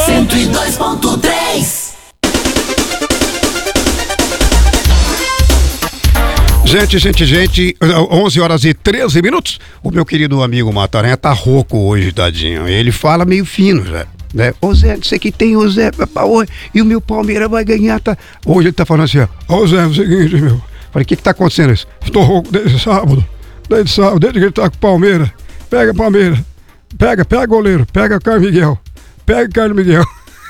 102.3. Gente, 11 horas e 13 minutos. O meu querido amigo Mataranha tá rouco hoje, tadinho. Ele fala meio fino já, né? Ô Zé, você que tem o Zé pra hoje, e o meu Palmeiras vai ganhar, tá? Hoje ele tá falando assim, ó, ô Zé, é o seguinte, meu. Falei, o que tá acontecendo isso? Tô rouco desde sábado, desde que ele tá com o Palmeiras. Pega Palmeiras, pega goleiro, pega Carlos Miguel.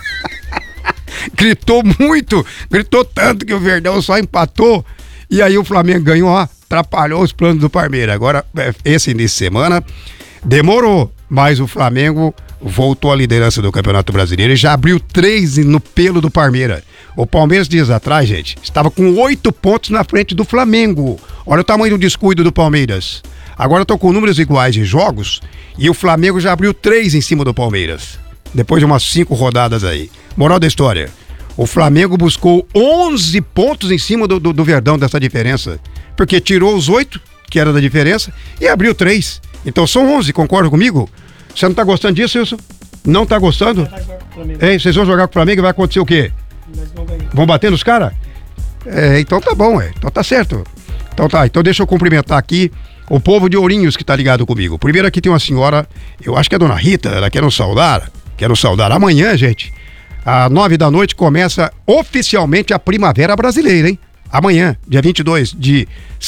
Gritou tanto que o Verdão só empatou. E aí o Flamengo ganhou, ó, atrapalhou os planos do Palmeiras. Agora, esse início de semana demorou, mas o Flamengo voltou à liderança do Campeonato Brasileiro e já abriu 3 no pelo do Palmeiras. O Palmeiras, dias atrás, gente, estava com 8 pontos na frente do Flamengo. Olha o tamanho do descuido do Palmeiras. Agora estão com números iguais de jogos e o Flamengo já abriu 3 em cima do Palmeiras. Depois de umas 5 rodadas aí. Moral da história. O Flamengo buscou 11 pontos em cima do Verdão dessa diferença. Porque tirou os 8, que era da diferença, e abriu 3. Então são 11, concorda comigo? Você não tá gostando disso, Wilson? Não tá gostando? Ei, vocês vão jogar com o Flamengo e vai acontecer o quê? Vão bater nos caras? Então tá bom, então tá certo. Então deixa eu cumprimentar aqui o povo de Ourinhos que tá ligado comigo. Primeiro aqui tem uma senhora, eu acho que é a dona Rita, ela quer nos saudar. Amanhã, gente, às 9 da noite começa oficialmente a Primavera Brasileira, hein? Amanhã, dia 22 de